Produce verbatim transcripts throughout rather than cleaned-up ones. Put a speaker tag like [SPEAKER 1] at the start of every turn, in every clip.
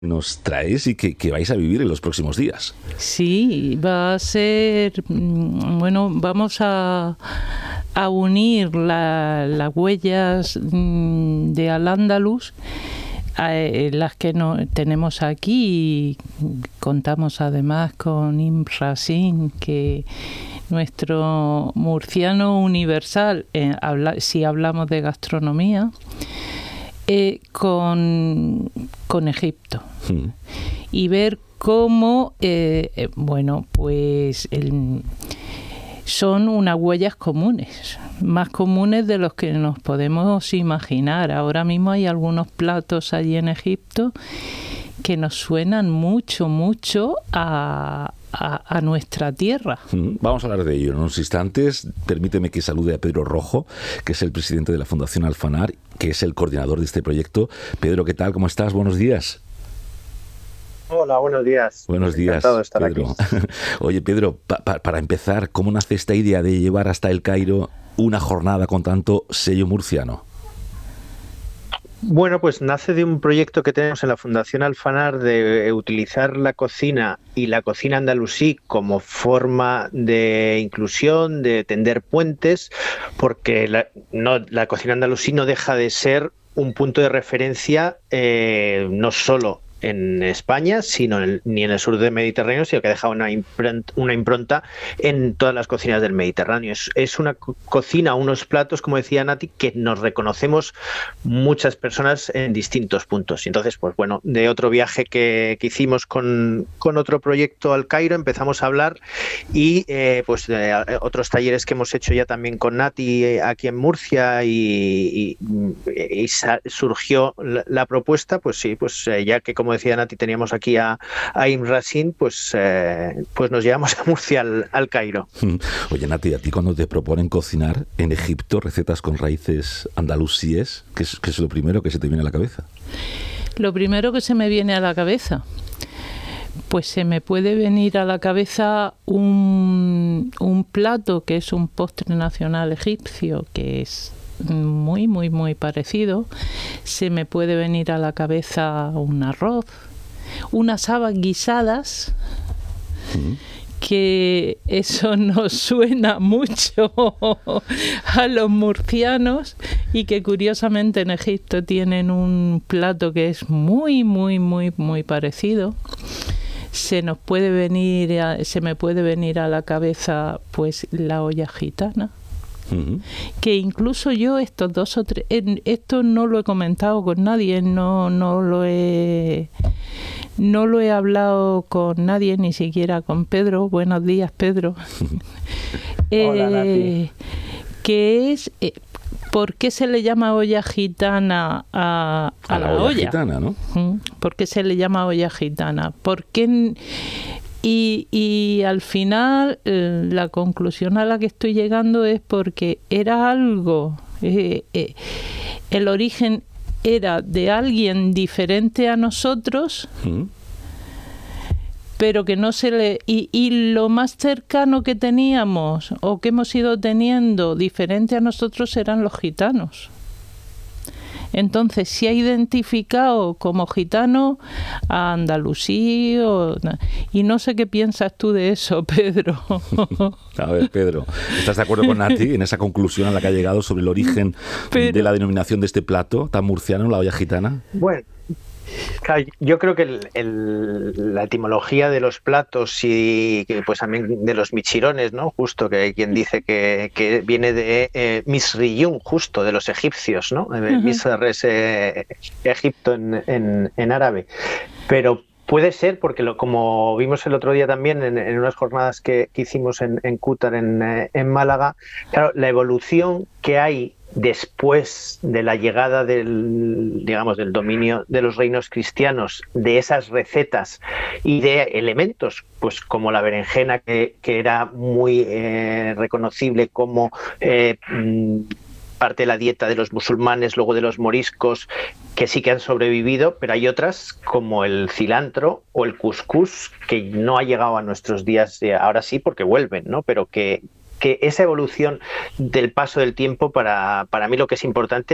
[SPEAKER 1] nos traéis y que, que vais a vivir en los próximos días.
[SPEAKER 2] Sí, va a ser, bueno, vamos a, a unir la, las huellas de Al-Ándalus, eh, las que no, tenemos aquí, y contamos además con Ibn Rashid, que nuestro murciano universal, eh, habla, si hablamos de gastronomía, eh, con, con Egipto. Mm. Y ver cómo, eh, eh, bueno, pues el, son unas huellas comunes, más comunes de los que nos podemos imaginar. Ahora mismo hay algunos platos allí en Egipto que nos suenan mucho, mucho a, a, a nuestra tierra.
[SPEAKER 1] Vamos a hablar de ello en unos instantes. Permíteme que salude a Pedro Rojo, que es el presidente de la Fundación Alfanar, que es el coordinador de este proyecto. Pedro, ¿qué tal? ¿Cómo estás? Buenos días.
[SPEAKER 3] Hola, buenos días.
[SPEAKER 1] Buenos días,
[SPEAKER 3] encantado de estar
[SPEAKER 1] Pedro.
[SPEAKER 3] aquí.
[SPEAKER 1] Oye, Pedro, pa, pa, para empezar, ¿cómo nace esta idea de llevar hasta El Cairo una jornada con tanto sello murciano?
[SPEAKER 3] Bueno, pues nace de un proyecto que tenemos en la Fundación Alfanar de utilizar la cocina y la cocina andalusí como forma de inclusión, de tender puentes, porque la, no, la cocina andalusí no deja de ser un punto de referencia eh, no solo en España, sino en el, ni en el sur del Mediterráneo, sino que ha dejado una impronta, una impronta en todas las cocinas del Mediterráneo. Es, es una co cocina, unos platos, como decía Nati, que nos reconocemos muchas personas en distintos puntos. Y entonces, pues bueno, de otro viaje que, que hicimos con, con otro proyecto al Cairo, empezamos a hablar y eh, pues de otros talleres que hemos hecho ya también con Nati eh, aquí en Murcia y, y, y surgió la, la propuesta, pues sí, pues eh, ya que como decía Nati, teníamos aquí a, a Ibn Rashid, pues, eh, pues nos llevamos a Murcia al, al Cairo.
[SPEAKER 1] Oye, Nati, a ti cuando te proponen cocinar en Egipto recetas con raíces andalusíes, ¿qué es, qué es lo primero que se te viene a la cabeza?
[SPEAKER 2] Lo primero que se me viene a la cabeza, pues se me puede venir a la cabeza un, un plato que es un postre nacional egipcio, que es muy, muy, muy parecido. Se me puede venir a la cabeza un arroz, unas habas guisadas, mm. que eso nos suena mucho a los murcianos y que curiosamente en Egipto tienen un plato que es muy, muy, muy, muy parecido. Se nos puede venir, a, se me puede venir a la cabeza pues la olla gitana. Uh-huh. Que incluso yo estos dos o tres, esto no lo he comentado con nadie, no, no lo he no lo he hablado con nadie, ni siquiera con Pedro. Buenos días, Pedro. eh,
[SPEAKER 3] Hola, Nati.
[SPEAKER 2] Que es eh, ¿por qué se le llama olla gitana a, a, a la, la olla? olla
[SPEAKER 1] gitana, ¿no?
[SPEAKER 2] ¿Por qué se le llama olla gitana? ¿Por qué? Y, y al final eh, la conclusión a la que estoy llegando es porque era algo, eh, eh, el origen era de alguien diferente a nosotros, ¿Mm? pero que no se le... Y, y lo más cercano que teníamos o que hemos ido teniendo diferente a nosotros eran los gitanos. Entonces se ha identificado como gitano a Andalusí o, y no sé qué piensas tú de eso, Pedro.
[SPEAKER 1] A ver, Pedro, ¿estás de acuerdo con Nati en esa conclusión a la que ha llegado sobre el origen Pero... de la denominación de este plato tan murciano, la olla gitana?
[SPEAKER 3] Bueno, yo creo que el, el, la etimología de los platos y pues también de los michirones, ¿no? Justo que hay quien dice que, que viene de eh, Misriyun, justo de los egipcios, ¿no? Uh-huh. Misr es eh, Egipto en, en, en árabe, pero puede ser porque lo, como vimos el otro día también en, en unas jornadas que, que hicimos en, en Cútar, en, en Málaga, claro, la evolución que hay después de la llegada del, digamos, del dominio de los reinos cristianos, de esas recetas y de elementos, pues como la berenjena, que, que era muy eh, reconocible como eh, parte de la dieta de los musulmanes, luego de los moriscos, que sí que han sobrevivido, pero hay otras como el cilantro o el cuscús que no ha llegado a nuestros días, ahora sí porque vuelven, ¿no? Pero que que esa evolución del paso del tiempo, para, para mí lo que es importante es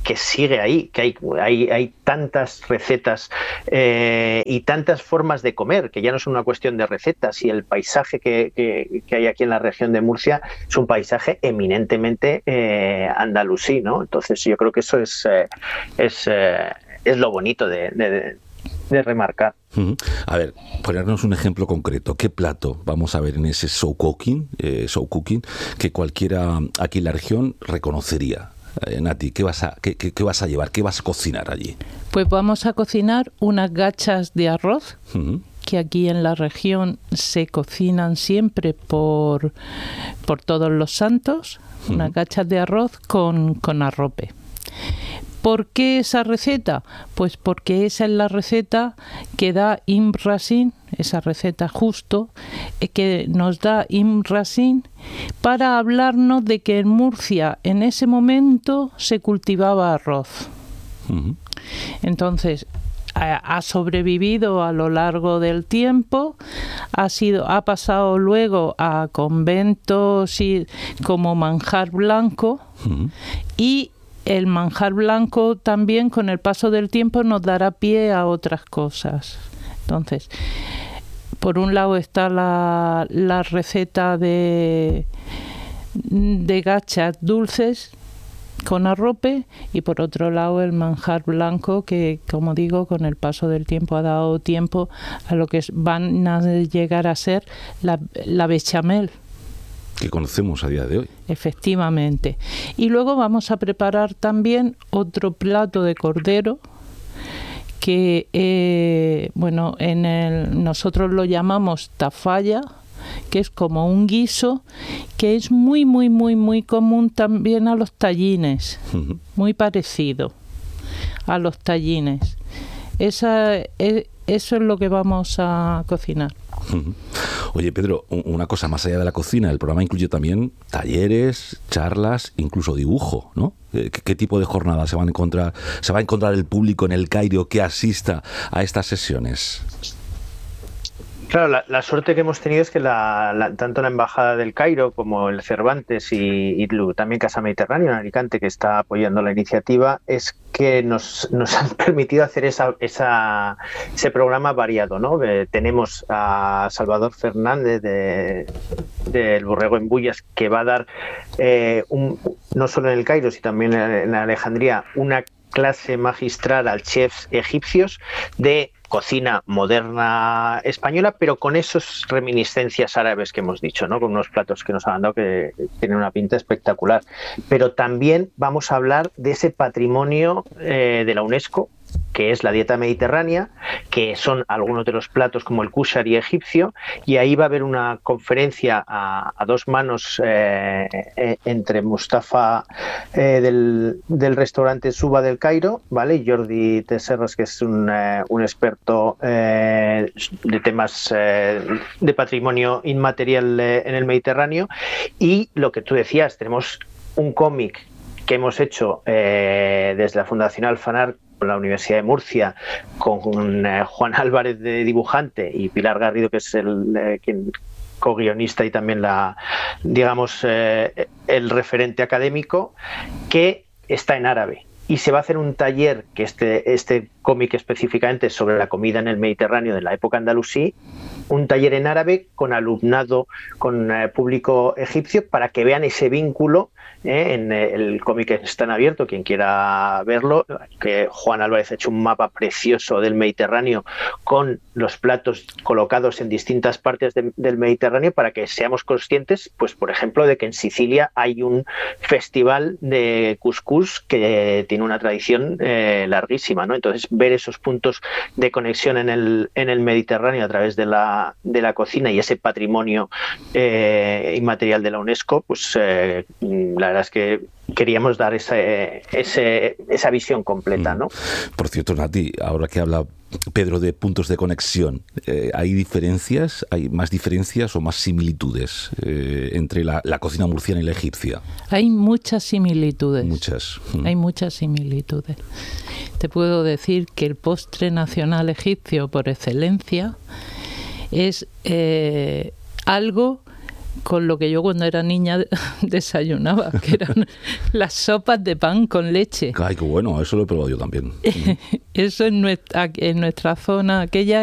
[SPEAKER 3] que sigue ahí, que hay, hay, hay tantas recetas eh, y tantas formas de comer, que ya no es una cuestión de recetas, y el paisaje que, que, que hay aquí en la región de Murcia es un paisaje eminentemente eh, andalusí, ¿no? Entonces yo creo que eso es, eh, es, eh, es lo bonito de, de, de remarcar.
[SPEAKER 1] Uh-huh. A ver, ponernos un ejemplo concreto. ¿Qué plato vamos a ver en ese show cooking, eh, show cooking que cualquiera aquí en la región reconocería? Eh, Nati, ¿qué vas, a, qué, qué, ¿qué vas a llevar? ¿Qué vas a cocinar allí?
[SPEAKER 2] Pues vamos a cocinar unas gachas de arroz, uh-huh. que aquí en la región se cocinan siempre por, por todos los santos, uh-huh. unas gachas de arroz con, con arrope. ¿Por qué esa receta? Pues porque esa es la receta que da Ibn Rasin, esa receta justo, que nos da Ibn Rasin para hablarnos de que en Murcia en ese momento se cultivaba arroz. Uh-huh. Entonces, ha sobrevivido a lo largo del tiempo, ha sido, ha pasado luego a conventos y, como manjar blanco, uh-huh. y el manjar blanco también con el paso del tiempo nos dará pie a otras cosas. Entonces, por un lado está la, la receta de, de gachas dulces con arrope, y por otro lado el manjar blanco que, como digo, con el paso del tiempo ha dado tiempo a lo que van a llegar a ser la, la bechamel,
[SPEAKER 1] que conocemos a día de hoy.
[SPEAKER 2] Efectivamente. Y luego vamos a preparar también otro plato de cordero que, eh, bueno, en el, nosotros lo llamamos tafalla, que es como un guiso que es muy, muy, muy, muy común también a los tallines, uh-huh. muy parecido a los tallines. Esa, es, eso es lo que vamos a cocinar.
[SPEAKER 1] Oye, Pedro, una cosa más allá de la cocina, el programa incluye también talleres, charlas, incluso dibujo, ¿no? ¿Qué, qué tipo de jornada se van a encontrar, se va a encontrar el público en el Cairo que asista a estas sesiones?
[SPEAKER 3] Claro, la, la suerte que hemos tenido es que la, la, tanto la Embajada del Cairo como el Cervantes y, y también Casa Mediterránea en Alicante, que está apoyando la iniciativa, es que nos, nos han permitido hacer esa, esa, ese programa variado, ¿no? Eh, tenemos a Salvador Fernández de, del Borrego en Bullas, que va a dar eh, un, no solo en el Cairo, sino también en Alejandría, una clase magistral a chefs egipcios de cocina moderna española, pero con esas reminiscencias árabes que hemos dicho, ¿no? Con unos platos que nos han dado que tienen una pinta espectacular. Pero también vamos a hablar de ese patrimonio eh, de la UNESCO, que es la dieta mediterránea, que son algunos de los platos como el kushari egipcio, y ahí va a haber una conferencia a, a dos manos eh, eh, entre Mustafa eh, del, del restaurante Suba del Cairo, ¿vale? Y Jordi Tesserras, que es un, eh, un experto eh, de temas eh, de patrimonio inmaterial eh, en el Mediterráneo. Y lo que tú decías, tenemos un cómic que hemos hecho eh, desde la Fundación Alfanar con la Universidad de Murcia, con eh, Juan Álvarez de dibujante y Pilar Garrido, que es el eh, quien co-guionista y también la, digamos, eh, el referente académico, que está en árabe. Y se va a hacer un taller, que este, este cómic específicamente es sobre la comida en el Mediterráneo de la época andalusí, un taller en árabe con alumnado, con eh, público egipcio, para que vean ese vínculo. Eh, en eh, el cómic está en abierto, quien quiera verlo, que Juan Álvarez ha hecho un mapa precioso del Mediterráneo con los platos colocados en distintas partes de, del Mediterráneo, para que seamos conscientes, pues por ejemplo, de que en Sicilia hay un festival de cuscús que tiene una tradición eh, larguísima, ¿no? Entonces, ver esos puntos de conexión en el, en el Mediterráneo a través de la, de la cocina y ese patrimonio eh, inmaterial de la UNESCO, pues eh, la verdad es que queríamos dar ese, ese, esa visión completa, ¿no?
[SPEAKER 1] Por cierto, Nati, ahora que habla Pedro de puntos de conexión, eh, ¿hay diferencias, hay más diferencias o más similitudes eh, entre la, la cocina murciana y la egipcia?
[SPEAKER 2] Hay muchas similitudes.
[SPEAKER 1] Muchas.
[SPEAKER 2] Hay muchas similitudes. Te puedo decir que el postre nacional egipcio por excelencia es eh, algo con lo que yo cuando era niña desayunaba, que eran las sopas de pan con leche.
[SPEAKER 1] Ay, qué bueno, eso lo he probado yo también.
[SPEAKER 2] Eso en nuestra, en nuestra zona aquella